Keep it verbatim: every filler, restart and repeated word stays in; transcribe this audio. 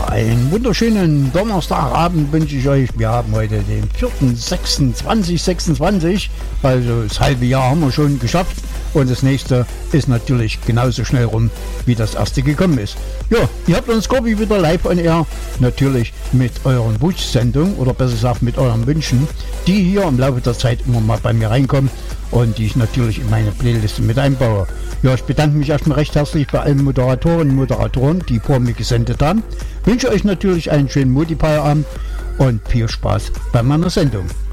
einen wunderschönen Donnerstagabend wünsche ich euch. Wir haben heute den vierten sechsten zweitausendsechsundzwanzig, also das halbe Jahr haben wir schon geschafft und das nächste ist natürlich genauso schnell rum, wie das erste gekommen ist. Ja, ihr habt uns Scorpi wieder live on air, natürlich mit euren Wunschsendungen oder besser gesagt mit euren Wünschen, die hier im Laufe der Zeit immer mal bei mir reinkommen und die ich natürlich in meine Playliste mit einbaue. Ja, ich bedanke mich erstmal recht herzlich bei allen Moderatorinnen und Moderatoren, die vor mir gesendet haben. Wünsche euch natürlich einen schönen Multiplayer-Abend und viel Spaß bei meiner Sendung.